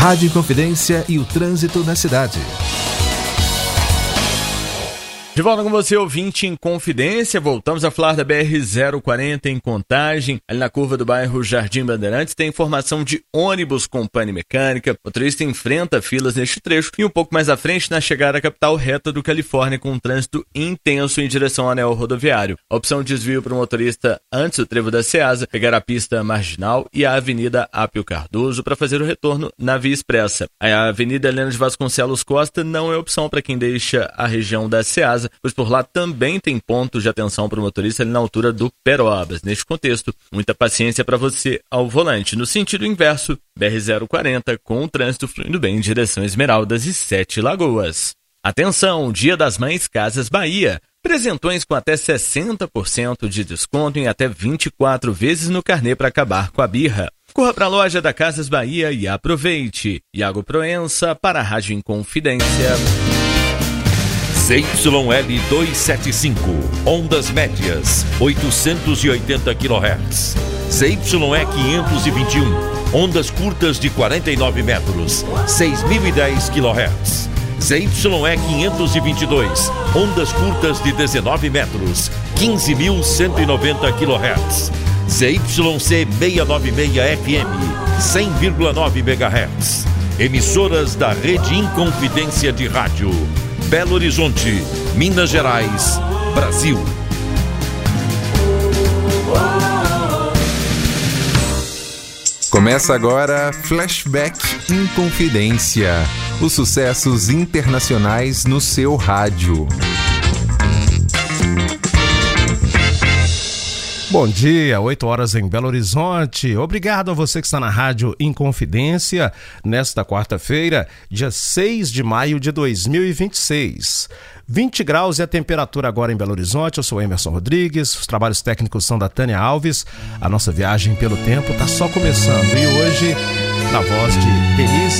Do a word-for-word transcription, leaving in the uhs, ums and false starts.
Rádio Inconfidência e o trânsito na cidade. De volta com você, ouvinte Inconfidência. Voltamos a falar da B R zero quarenta em Contagem, ali na curva do bairro Jardim Bandeirantes. Tem informação de ônibus com pane mecânica. O motorista enfrenta filas neste trecho e um pouco mais à frente, na chegada à capital reta do Califórnia, com um trânsito intenso em direção ao anel rodoviário. A opção de desvio para o motorista antes do trevo da Ceasa, pegar a pista marginal e a Avenida Apio Cardoso para fazer o retorno na Via Expressa. A Avenida Helena de Vasconcelos Costa não é opção para quem deixa a região da Ceasa, pois por lá também tem pontos de atenção para o motorista ali na altura do Perobas. Neste contexto, muita paciência para você ao volante. No sentido inverso, B R zero quarenta, com o trânsito fluindo bem em direção Esmeraldas e Sete Lagoas. Atenção, Dia das Mães Casas Bahia. Presentões com até sessenta por cento de desconto em até vinte e quatro vezes no carnê para acabar com a birra. Corra para a loja da Casas Bahia e aproveite. Iago Proença para a Rádio Inconfidência. Z Y L duzentos e setenta e cinco, ondas médias, oitocentos e oitenta quilohertz. Z Y E quinhentos e vinte e um, ondas curtas de quarenta e nove metros, seis mil e dez quilohertz. Z Y E quinhentos e vinte e dois, ondas curtas de dezenove metros, quinze mil cento e noventa quilohertz. Z Y C seiscentos e noventa e seis F M, cem vírgula nove megahertz. Emissoras da Rede Inconfidência de Rádio. Belo Horizonte, Minas Gerais, Brasil. Começa agora Flashback Inconfidência. Os sucessos internacionais no seu rádio. Bom dia, oito horas em Belo Horizonte. Obrigado a você que está na Rádio Inconfidência nesta quarta-feira, dia seis de maio de dois mil e vinte e seis. vinte graus é a temperatura agora em Belo Horizonte. Eu sou Emerson Rodrigues, os trabalhos técnicos são da Tânia Alves. A nossa viagem pelo tempo está só começando e hoje, na voz de Denise